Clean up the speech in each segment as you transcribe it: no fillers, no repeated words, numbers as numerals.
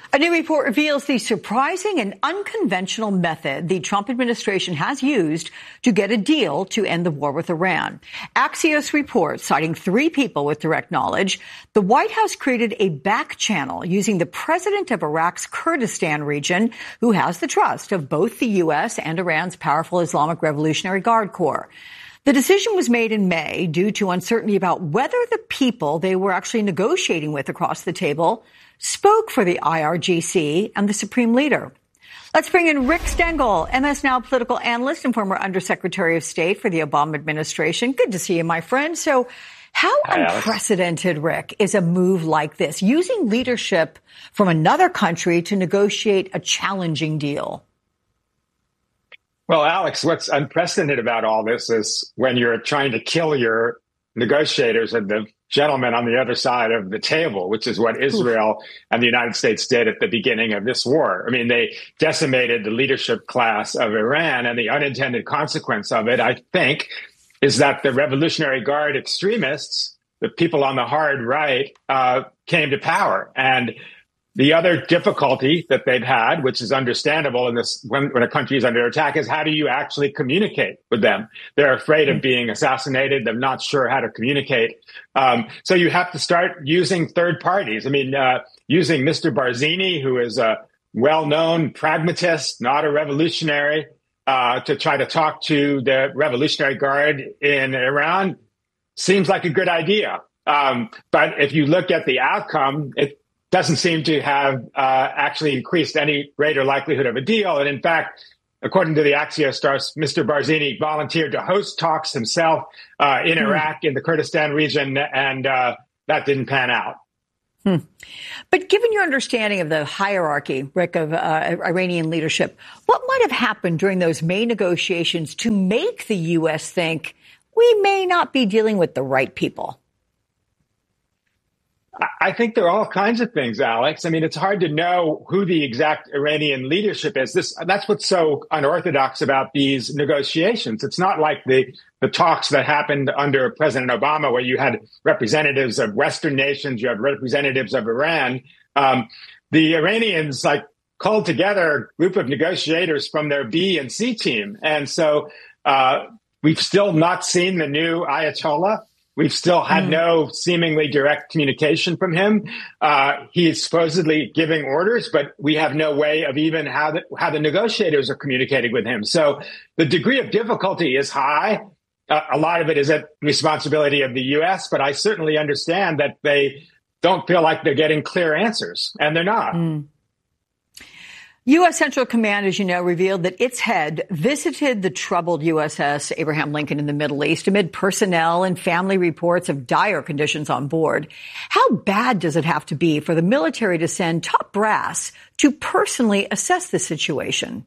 A new report reveals the surprising and unconventional method the Trump administration has used to get a deal to end the war with Iran. Axios reports, citing 3 people with direct knowledge, the White House created a back channel using the president of Iraq's Kurdistan region, who has the trust of both the U.S. and Iran's powerful Islamic Revolutionary Guard Corps. The decision was made in May due to uncertainty about whether the people they were actually negotiating with across the table spoke for the IRGC and the Supreme Leader. Let's bring in Rick Stengel, MS Now political analyst and former Undersecretary of State for the Obama administration. Good to see you, my friend. So how unprecedented, Rick, is a move like this, using leadership from another country to negotiate a challenging deal? Well, Alex, what's unprecedented about all this is when you're trying to kill your negotiators and the gentleman on the other side of the table, which is what Israel and the United States did at the beginning of this war. I mean, they decimated the leadership class of Iran, and the unintended consequence of it, I think, is that the Revolutionary Guard extremists, the people on the hard right, came to power. And the other difficulty that they've had, which is understandable in this when a country is under attack, is how do you actually communicate with them? They're afraid of being assassinated. They're not sure how to communicate. So you have to start using third parties. I mean, using Mr. Barzani, who is a well-known pragmatist, not a revolutionary, to try to talk to the Revolutionary Guard in Iran seems like a good idea. But if you look at the outcome, it doesn't seem to have actually increased any greater likelihood of a deal. And in fact, according to the Axios stars, Mr. Barzani volunteered to host talks himself in Iraq, in the Kurdistan region, and that didn't pan out. But given your understanding of the hierarchy, Rick, of Iranian leadership, what might have happened during those May negotiations to make the U.S. think we may not be dealing with the right people? I think there are all kinds of things, Alex. I mean, it's hard to know who the exact Iranian leadership is. That's what's so unorthodox about these negotiations. It's not like the talks that happened under President Obama, where you had representatives of Western nations, you had representatives of Iran. The Iranians called together a group of negotiators from their B and C team. And so we've still not seen the new Ayatollah. We've still had no seemingly direct communication from him. He is supposedly giving orders, but we have no way of even how the negotiators are communicating with him. So the degree of difficulty is high. A lot of it is at responsibility of the U.S., but I certainly understand that they don't feel like they're getting clear answers, and they're not. U.S. Central Command, as you know, revealed that its head visited the troubled USS Abraham Lincoln in the Middle East amid personnel and family reports of dire conditions on board. How bad does it have to be for the military to send top brass to personally assess the situation?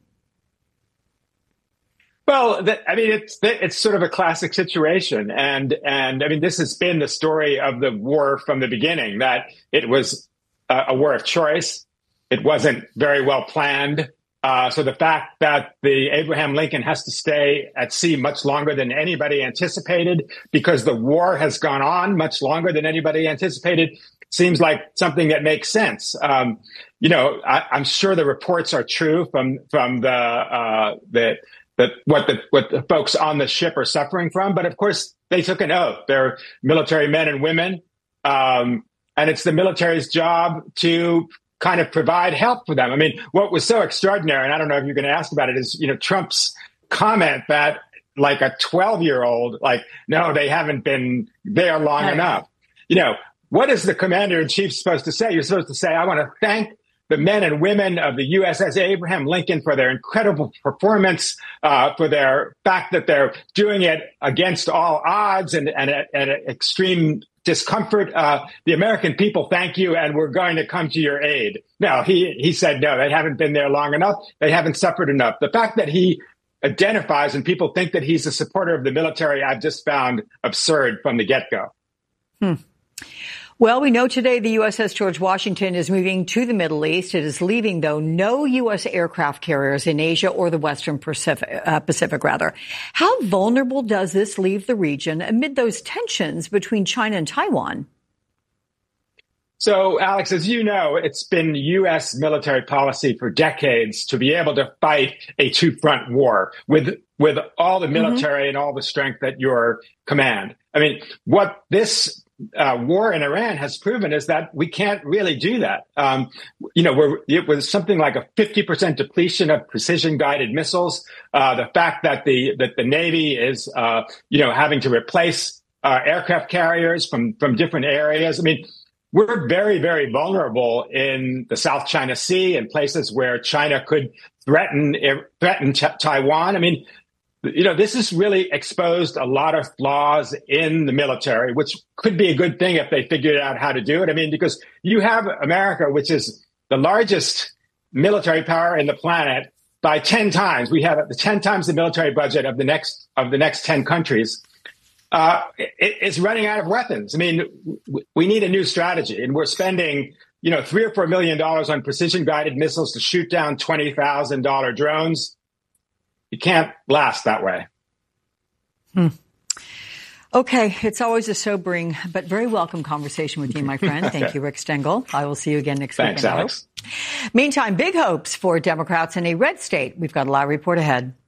Well, it's sort of a classic situation. And I mean, this has been the story of the war from the beginning, that it was a war of choice. It wasn't very well planned. So the fact that the Abraham Lincoln has to stay at sea much longer than anybody anticipated, because the war has gone on much longer than anybody anticipated, seems like something that makes sense. I'm sure the reports are true from what the folks on the ship are suffering from. But of course, they took an oath. They're military men and women. And it's the military's job to kind of provide help for them. I mean, what was so extraordinary, and I don't know if you're going to ask about it, is, Trump's comment that like a 12-year-old, no, they haven't been there long enough. What is the commander in chief supposed to say? You're supposed to say, I want to thank the men and women of the USS Abraham Lincoln for their incredible performance, for their fact that they're doing it against all odds and at extreme discomfort. The American people thank you, and we're going to come to your aid. No, he said, no, they haven't been there long enough. They haven't suffered enough. The fact that he identifies and people think that he's a supporter of the military, I've just found absurd from the get-go. Well, we know today the USS George Washington is moving to the Middle East. It is leaving, though, no U.S. aircraft carriers in Asia or the Western Pacific, rather. How vulnerable does this leave the region amid those tensions between China and Taiwan? So, Alex, as you know, it's been U.S. military policy for decades to be able to fight a two-front war with all the military and all the strength at your command. I mean, what this war in Iran has proven is that we can't really do that. It was something like a 50% depletion of precision-guided missiles. The fact that the Navy is, having to replace aircraft carriers from different areas. I mean, we're very, very vulnerable in the South China Sea and places where China could threaten Taiwan. I mean, this has really exposed a lot of flaws in the military, which could be a good thing if they figured out how to do it. I mean, because you have America, which is the largest military power in the planet by 10 times. We have 10 times the military budget of the next 10 countries. It's running out of weapons. I mean, we need a new strategy, and we're spending, $3 or $4 million on precision-guided missiles to shoot down $20,000 drones. You can't last that way. Okay, it's always a sobering but very welcome conversation with you, my friend. Thank you, Rick Stengel. I will see you again next week. Thanks, Alex. Meantime, big hopes for Democrats in a red state. We've got a live report ahead.